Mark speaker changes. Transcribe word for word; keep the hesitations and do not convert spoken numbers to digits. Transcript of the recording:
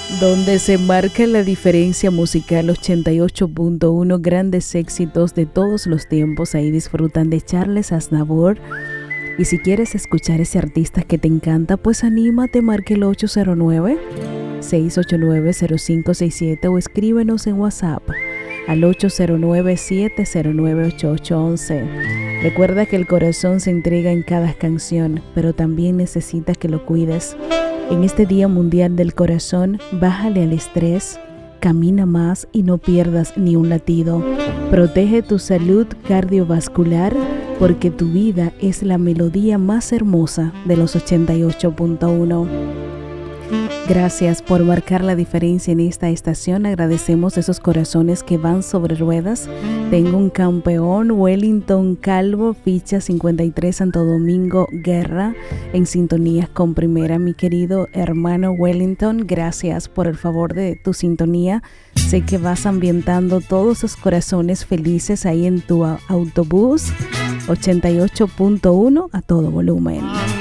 Speaker 1: donde se marca la diferencia musical. Ochenta y ocho punto uno, grandes éxitos de todos los tiempos. Ahí disfrutan de Charles Aznavour. Y si quieres escuchar ese artista que te encanta, pues anímate, marque el ocho cero nueve, seis ocho nueve, cero cinco seis siete o escríbenos en WhatsApp al ocho cero nueve, siete cero nueve, ocho ocho uno uno. Recuerda que el corazón se entrega en cada canción, pero también necesita que lo cuides. En este Día Mundial del Corazón, bájale al estrés, camina más y no pierdas ni un latido. Protege tu salud cardiovascular porque tu vida es la melodía más hermosa de los ochenta y ocho punto uno. Gracias por marcar la diferencia en esta estación. Agradecemos esos corazones que van sobre ruedas. Tengo un campeón, Wellington Calvo, ficha cincuenta y tres, Santo Domingo Guerra, en sintonía con Primera. Mi querido hermano Wellington, gracias por el favor de tu sintonía. Sé que vas ambientando todos esos corazones felices ahí en tu autobús. Ochenta y ocho punto uno a todo volumen.